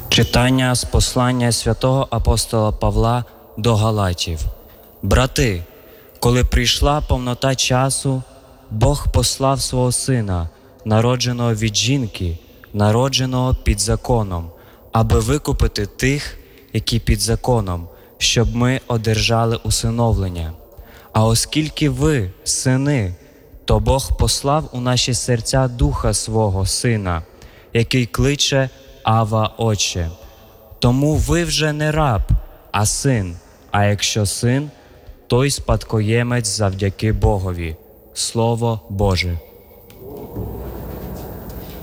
Читання з послання святого апостола Павла до Галатів. Брати, коли прийшла повнота часу, Бог послав свого Сина, народженого від жінки, народженого під законом, аби викупити тих, які під законом, щоб ми одержали усиновлення. А оскільки ви – сини, то Бог послав у наші серця Духа Свого Сина, який кличе «Ава, Отче». Тому ви вже не раб, а син, а якщо син, то й спадкоємець завдяки Богові. Слово Боже.